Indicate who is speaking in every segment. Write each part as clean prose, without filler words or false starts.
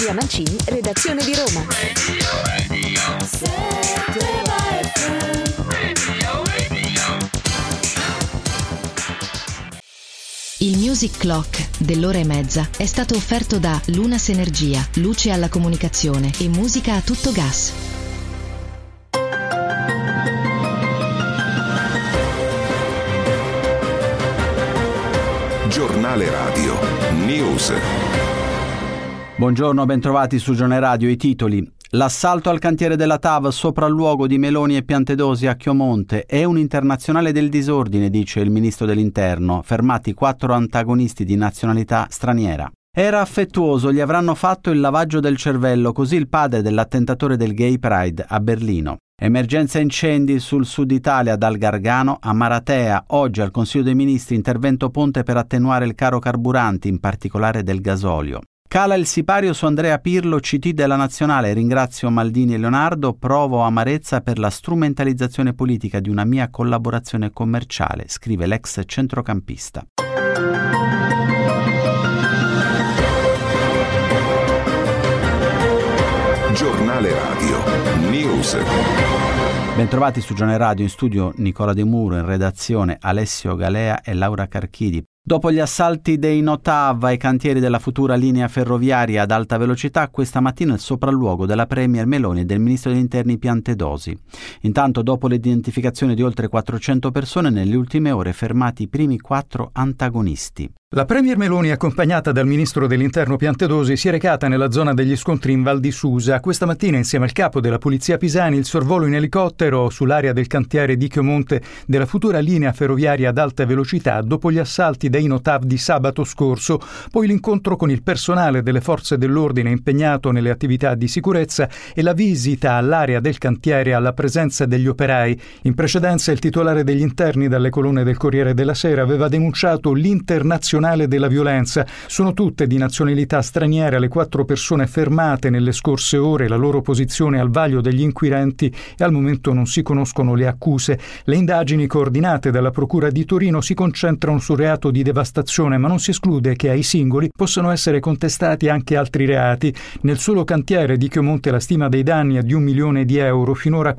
Speaker 1: Pia Mancini, redazione di Roma.
Speaker 2: Il Music Clock dell'ora e mezza è stato offerto da Lunas Energia, luce alla comunicazione e musica a tutto gas.
Speaker 3: Giornale Radio News.
Speaker 4: Buongiorno, bentrovati su Giornale Radio. I titoli: l'assalto al cantiere della TAV, sopralluogo di Meloni e Piantedosi a Chiomonte, è un internazionale del disordine, dice il ministro dell'Interno. Fermati 4 antagonisti di nazionalità straniera. Era affettuoso, gli avranno fatto il lavaggio del cervello, così il padre dell'attentatore del Gay Pride a Berlino. Emergenza incendi sul sud Italia, dal Gargano a Maratea. Oggi al Consiglio dei Ministri intervento ponte per attenuare il caro carburanti, in particolare del gasolio. Cala il sipario su Andrea Pirlo, CT della Nazionale. Ringrazio Maldini e Leonardo, provo amarezza per la strumentalizzazione politica di una mia collaborazione commerciale, scrive l'ex centrocampista.
Speaker 3: Giornale Radio News.
Speaker 4: Bentrovati su Giornale Radio, in studio Nicola De Muro, in redazione Alessio Galea e Laura Carchidi. Dopo gli assalti dei Notav ai cantieri della futura linea ferroviaria ad alta velocità, questa mattina il sopralluogo della Premier Meloni e del Ministro degli Interni Piantedosi. Intanto, dopo l'identificazione di oltre 400 persone, nelle ultime ore fermati i primi 4 antagonisti.
Speaker 5: La Premier Meloni, accompagnata dal Ministro dell'Interno Piantedosi, si è recata nella zona degli scontri in Val di Susa. Questa mattina, insieme al capo della Polizia Pisani, il sorvolo in elicottero sull'area del cantiere di Chiomonte della futura linea ferroviaria ad alta velocità dopo gli assalti dei Notav di sabato scorso, poi l'incontro con il personale delle forze dell'ordine impegnato nelle attività di sicurezza e la visita all'area del cantiere alla presenza degli operai. In precedenza il titolare degli interni dalle colonne del Corriere della Sera aveva denunciato l'internazionale della violenza. Sono tutte di nazionalità straniera le 4 persone fermate nelle scorse ore. La loro posizione al vaglio degli inquirenti e al momento non si conoscono le accuse. Le indagini coordinate dalla Procura di Torino si concentrano sul reato di devastazione, ma non si esclude che ai singoli possano essere contestati anche altri reati. Nel solo cantiere di Chiomonte la stima dei danni è di 1 milione di euro. Finora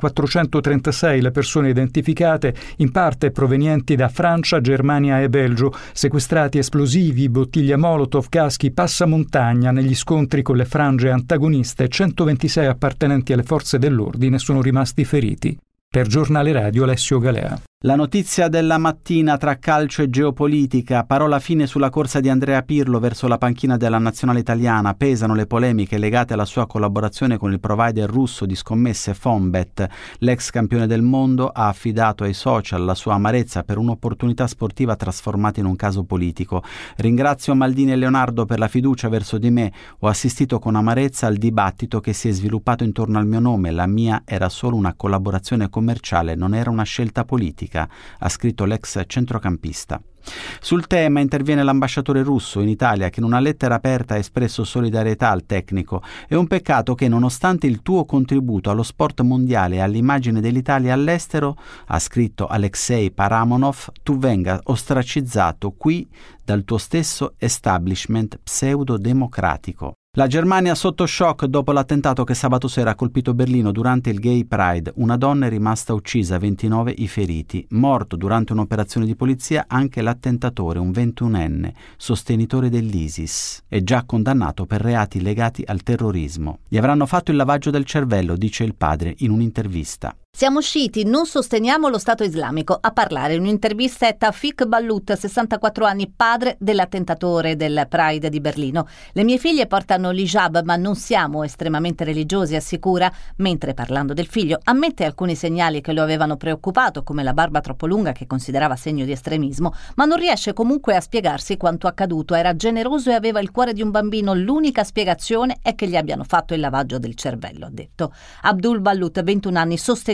Speaker 5: 436 le persone identificate, in parte provenienti da Francia, Germania e Belgio, sequestrati esplosivi, bottiglie Molotov, caschi, passamontagna. Negli scontri con le frange antagoniste 126 appartenenti alle forze dell'ordine sono rimasti feriti. Per Giornale Radio Alessio Galea.
Speaker 4: La notizia della mattina tra calcio e geopolitica, parola fine sulla corsa di Andrea Pirlo verso la panchina della nazionale italiana, pesano le polemiche legate alla sua collaborazione con il provider russo di scommesse Fonbet. L'ex campione del mondo ha affidato ai social la sua amarezza per un'opportunità sportiva trasformata in un caso politico. Ringrazio Maldini e Leonardo per la fiducia verso di me, ho assistito con amarezza al dibattito che si è sviluppato intorno al mio nome, la mia era solo una collaborazione commerciale, non era una scelta politica, ha scritto l'ex centrocampista. Sul tema interviene l'ambasciatore russo in Italia, che in una lettera aperta ha espresso solidarietà al tecnico. È un peccato che, nonostante il tuo contributo allo sport mondiale e all'immagine dell'Italia all'estero, ha scritto Alexei Paramonov, tu venga ostracizzato qui dal tuo stesso establishment pseudo-democratico. La Germania sotto shock dopo l'attentato che sabato sera ha colpito Berlino durante il Gay Pride. Una donna è rimasta uccisa, 29 i feriti. Morto durante un'operazione di polizia anche l'attentatore, un 21enne, sostenitore dell'ISIS. È già condannato per reati legati al terrorismo. Gli avranno fatto il lavaggio del cervello, dice il padre in un'intervista.
Speaker 6: Siamo sciiti, non sosteniamo lo Stato islamico. A parlare in un'intervista è Tafik Ballut, 64 anni, padre dell'attentatore del Pride di Berlino. Le mie figlie portano l'hijab, ma non siamo estremamente religiosi, assicura, mentre parlando del figlio ammette alcuni segnali che lo avevano preoccupato, come la barba troppo lunga che considerava segno di estremismo, ma non riesce comunque a spiegarsi quanto accaduto. Era generoso e aveva il cuore di un bambino. L'unica spiegazione è che gli abbiano fatto il lavaggio del cervello, ha detto. Abdul Ballut, 21 anni, sostenitore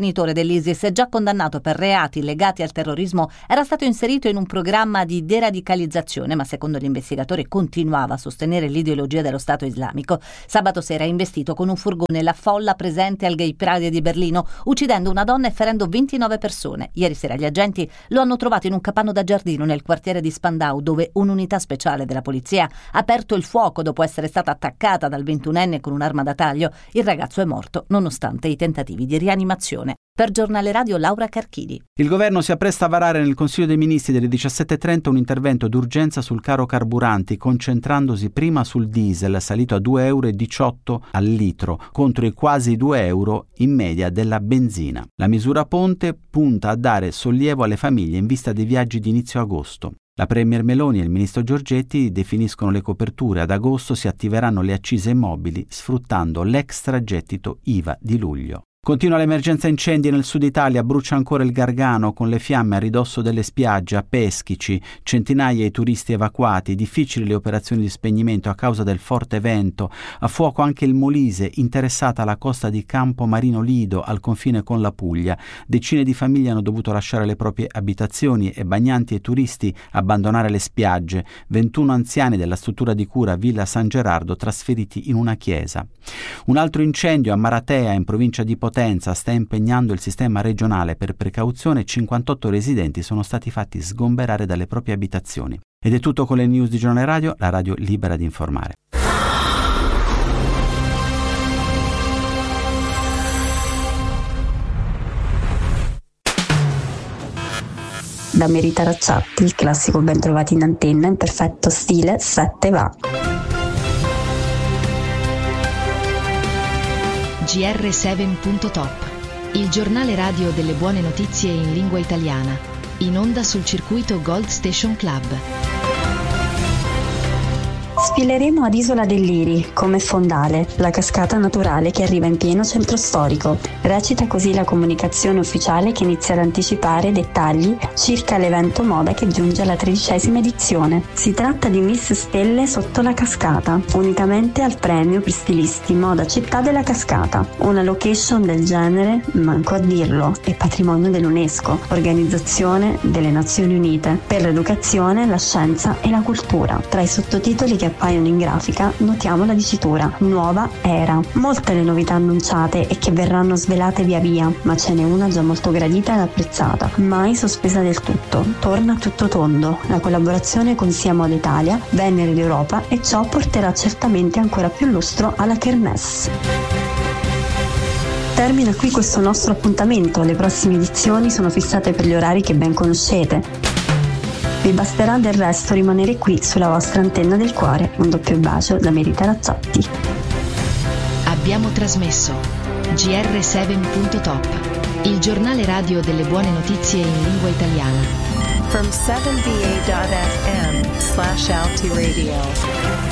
Speaker 6: sostenitore dell'ISIS, già condannato per reati legati al terrorismo, era stato inserito in un programma di deradicalizzazione, ma secondo gli investigatori continuava a sostenere l'ideologia dello Stato islamico. Sabato sera ha investito con un furgone la folla presente al Gay Pride di Berlino, uccidendo una donna e ferendo 29 persone. Ieri sera gli agenti lo hanno trovato in un capanno da giardino nel quartiere di Spandau, dove un'unità speciale della polizia ha aperto il fuoco dopo essere stata attaccata dal 21enne con un'arma da taglio. Il ragazzo è morto nonostante i tentativi di rianimazione. Per Giornale Radio, Laura Carchidi.
Speaker 4: Il governo si appresta a varare nel Consiglio dei Ministri delle 17.30 un intervento d'urgenza sul caro carburanti, concentrandosi prima sul diesel, salito a 2,18 € al litro, contro i quasi 2 euro in media della benzina. La misura ponte punta a dare sollievo alle famiglie in vista dei viaggi di inizio agosto. La Premier Meloni e il ministro Giorgetti definiscono le coperture. Ad agosto si attiveranno le accise immobili sfruttando l'extragettito IVA di luglio. Continua l'emergenza incendi nel sud Italia, brucia ancora il Gargano con le fiamme a ridosso delle spiagge, a Peschici, centinaia di turisti evacuati, difficili le operazioni di spegnimento a causa del forte vento, a fuoco anche il Molise, interessata la costa di Campo Marino Lido al confine con la Puglia. Decine di famiglie hanno dovuto lasciare le proprie abitazioni e bagnanti e turisti abbandonare le spiagge, 21 anziani della struttura di cura Villa San Gerardo trasferiti in una chiesa. Un altro incendio a Maratea in provincia di Potenza sta impegnando il sistema regionale. Per precauzione 58 residenti sono stati fatti sgomberare dalle proprie abitazioni. Ed è tutto con le news di Giornale Radio, la radio libera di informare.
Speaker 7: Da Merita Racciatti, il classico ben trovati in antenna in perfetto stile 7 va.
Speaker 2: GR7.top, il giornale radio delle buone notizie in lingua italiana, in onda sul circuito Gold Station Club.
Speaker 7: Sfileremo ad Isola del Liri, come fondale, la cascata naturale che arriva in pieno centro storico. Recita così la comunicazione ufficiale che inizia ad anticipare dettagli circa l'evento moda che giunge alla 13ª edizione. Si tratta di Miss Stelle sotto la cascata, unicamente al premio per stilisti moda città della cascata. Una location del genere, manco a dirlo, è patrimonio dell'UNESCO, Organizzazione delle Nazioni Unite, per l'educazione, la scienza e la cultura. Tra i sottotitoli che appaiono in grafica notiamo la dicitura Nuova Era. Molte le novità annunciate e che verranno svelate via via, ma ce n'è una già molto gradita ed apprezzata, mai sospesa del tutto. Torna tutto tondo, la collaborazione con Sia Moda Italia, Venere d'Europa, e ciò porterà certamente ancora più lustro alla Kermesse. Termina qui questo nostro appuntamento, le prossime edizioni sono fissate per gli orari che ben conoscete. Vi basterà del resto rimanere qui sulla vostra antenna del cuore. Un doppio bacio da Merita Racciatti.
Speaker 2: Abbiamo trasmesso GR7.top, il giornale radio delle buone notizie in lingua italiana.
Speaker 8: From 7va.fm/Alti Radio.